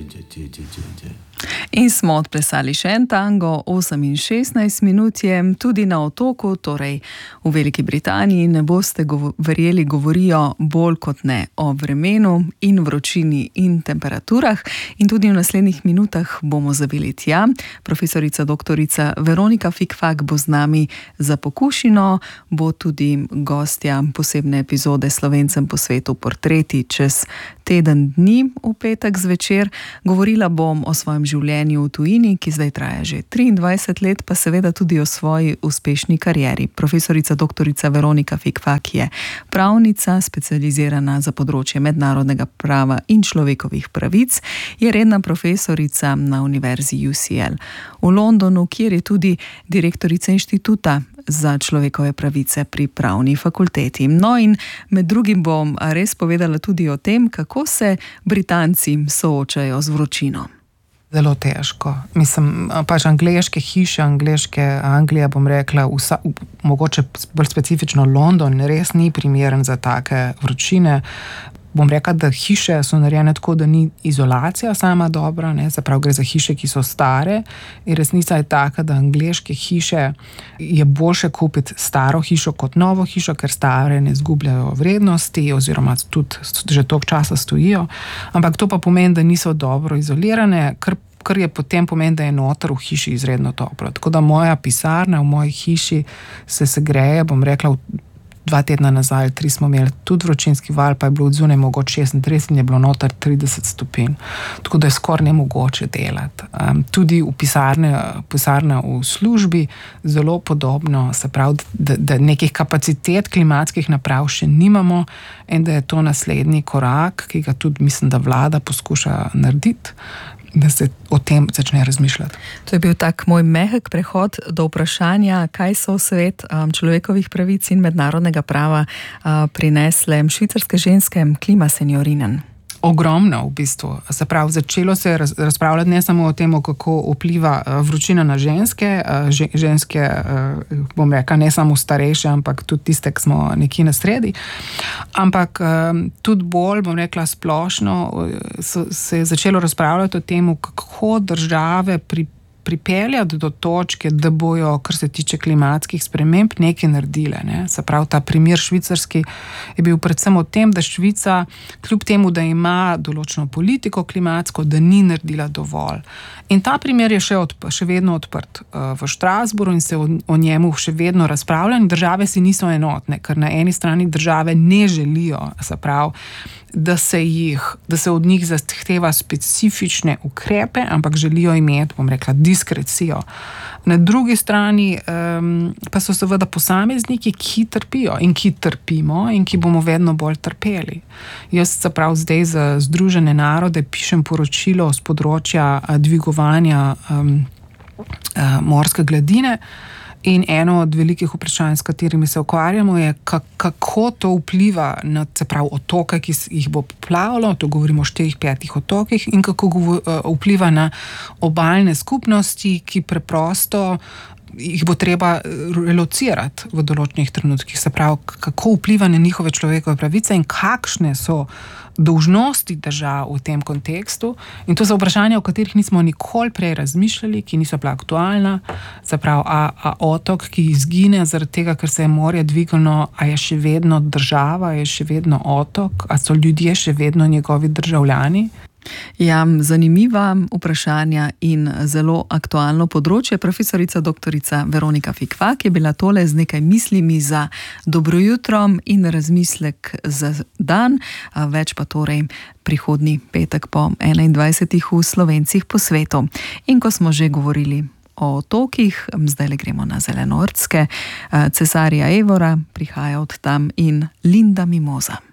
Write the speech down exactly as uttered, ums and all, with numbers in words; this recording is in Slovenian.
dje, dje, dje, dje, dje. In smo odplesali še en tango, osem in šestnajst minut je, tudi na otoku, torej v Veliki Britaniji, ne boste govo- verjeli, govorijo bolj kot ne o vremenu in vročini in temperaturah. In tudi v naslednjih minutah bomo zavili tja. Profesorica doktorica Veronika Fikfak bo z nami za pokušino, bo tudi gostja posebne epizode Slovencem po svetu portreti čez teden dni v petek zvečer. Govorila bom o svojem življenju v tujini, ki zdaj traja že triindvajset let, pa seveda tudi o svoji uspešni karieri. Profesorica doktorica Veronika Fikfak je pravnica, specializirana za področje mednarodnega prava in človekovih pravic, je redna profesorica na univerzi U C L v Londonu, kjer je tudi direktorica inštituta za človekove pravice pri pravni fakulteti. No in med drugim bom res povedala tudi o tem, kako se Britanci soočajo z vročino. Zelo težko. Mislim, pač angleške hiše, angleške Anglija, bom rekla, vsa, mogoče bolj specifično London, res ni primeren za take vročine. Bom rekla, da hiše so narejene tako, da ni izolacija sama dobra, ne, zapravo gre za hiše, ki so stare, in resnica je taka, da angleške hiše je boljše kupiti staro hišo kot novo hišo, ker stare ne izgubljajo vrednosti oziroma tudi že toliko časa stojijo, ampak to pa pomeni, da niso dobro izolirane, kar kar je potem pomeni, da je noter v hiši izredno toplo. Tako da moja pisarna v moji hiši se segreje, bom rekla, dva tedna nazaj, tri smo imeli tudi vročinski val, pa je bilo odzunaj mogoče šestintrideset in je bilo noter trideset stopinj. Tako da je skoraj nemogoče delati. Um, tudi v pisarne, pisarna v službi zelo podobno, se pravi, da, da nekih kapacitet klimatskih naprav še nimamo in da je to naslednji korak, ki ga tudi mislim, da vlada poskuša narediti, da se o tem začne razmišljati. To je bil tak moj mehek prehod do vprašanja, kaj so v svet um, človekovih pravic in mednarodnega prava uh, prinesle švicarske ženske klima seniorinen. Ogromno v bistvu. Se pravi, začelo se je razpravljati ne samo o tem, kako vpliva vročina na ženske, ženske, bom rekla, ne samo starejše, ampak tudi tiste, ki smo nekje na sredi, ampak tudi bolj, bom rekla, splošno se je začelo razpravljati o tem, kako države pri pripeljati do točke, da bojo, kar se tiče klimatskih sprememb, nekaj naredile. Ne? Se pravi, ta primer švicarski je bil predvsem o tem, da Švica, kljub temu, da ima določeno politiko klimatsko, da ni naredila dovolj. In ta primer je še, odp- še vedno odprt uh, v Strasbourgu in se o, o njemu še vedno razpravlja in države si niso enotne, ker na eni strani države ne želijo, se pravi, da se jih, da se od njih zahteva specifične ukrepe, ampak želijo imeti, bom rekla, diskrecijo. Na drugi strani um, pa so seveda posamezniki, ki trpijo in ki trpimo in ki bomo vedno bolj trpeli. Jaz se prav zdaj za Združene narode pišem poročilo z področja dvigovanja um, uh, morske gladine. In eno od velikih vprašanj, s katerimi se ukvarjamo, je, kako to vpliva na, se pravi, otoke, ki jih bo poplavilo, to govorimo o štirih, petih otokih, in kako vpliva na obalne skupnosti, ki preprosto jih bo treba relocirati v določenih trenutkih. Se pravi, kako vpliva na njihove človekove pravice in kakšne so dolžnosti držav v tem kontekstu. In to so vprašanja, o katerih nismo nikoli prej razmišljali, ki niso bila aktualna. Se pravi, a, a otok, ki izgine zaradi tega, ker se je morje dvignilo, a je še vedno država, je še vedno otok, a so ljudje še vedno njegovi državljani? Ja, zanimiva vprašanja in zelo aktualno področje. Profesorica doktorica Veronika Fikfak je bila tole z nekaj mislimi za dobro jutro in razmislek za dan. Več pa torej prihodnji petek po enaindvajsetih v Slovencih po svetu. In ko smo že govorili o otokih, zdaj le gremo na Zelenortske. Cesarija Evora prihaja od tam in Linda Mimoza.